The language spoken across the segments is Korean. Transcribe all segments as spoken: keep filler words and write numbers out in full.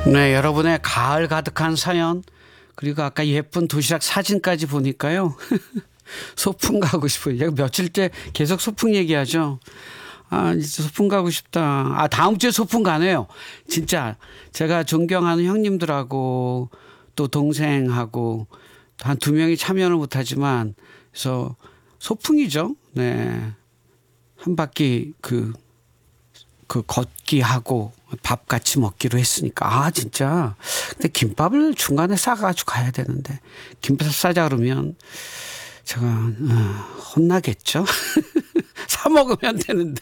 네, 여러분의 가을 가득한 사연, 그리고 아까 예쁜 도시락 사진까지 보니까요. 소풍 가고 싶어요. 제가 며칠째 계속 소풍 얘기하죠. 아, 진짜 소풍 가고 싶다. 아, 다음 주에 소풍 가네요. 진짜 제가 존경하는 형님들하고 또 동생하고 한 두 명이 참여는 못하지만, 그래서 소풍이죠. 네. 한 바퀴 그, 그 걷기 하고 밥 같이 먹기로 했으니까. 아, 진짜. 근데 김밥을 중간에 싸가지고 가야 되는데, 김밥 싸자 그러면 제가, 어, 혼나겠죠? 사 먹으면 되는데.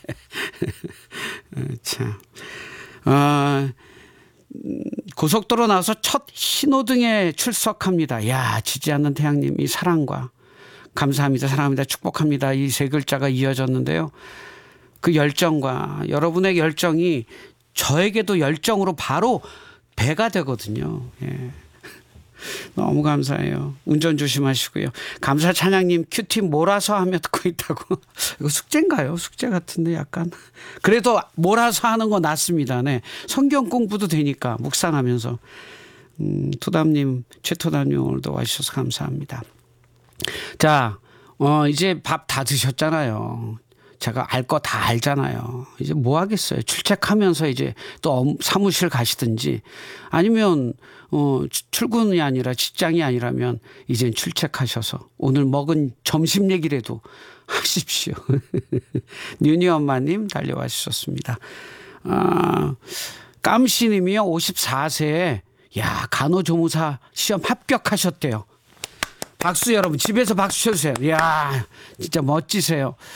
참. 어, 고속도로 나와서 첫 신호등에 출석합니다. 야, 지지 않는 태양님, 이 사랑과 감사합니다, 사랑합니다, 축복합니다, 이 세 글자가 이어졌는데요. 그 열정과 여러분의 열정이 저에게도 열정으로 바로 배가 되거든요. 예. 너무 감사해요. 운전 조심하시고요. 감사 찬양님, 큐티 몰아서 하며 듣고 있다고. 이거 숙제인가요? 숙제 같은데 약간. 그래도 몰아서 하는 거 낫습니다. 네. 성경 공부도 되니까 묵상하면서. 음, 토담님, 최토담님 오늘도 와주셔서 감사합니다. 자, 어, 이제 밥 다 드셨잖아요. 제가 알 거 다 알잖아요. 이제 뭐 하겠어요. 출첵하면서 이제 또 사무실 가시든지, 아니면 어, 출근이 아니라 직장이 아니라면 이젠 출첵하셔서 오늘 먹은 점심 얘기라도 하십시오. 뉴니 엄마님 달려와 주셨습니다. 아, 깜씨님이요, 오십사 세에 야, 간호조무사 시험 합격하셨대요. 박수 여러분, 집에서 박수 쳐주세요. 이야, 진짜 멋지세요.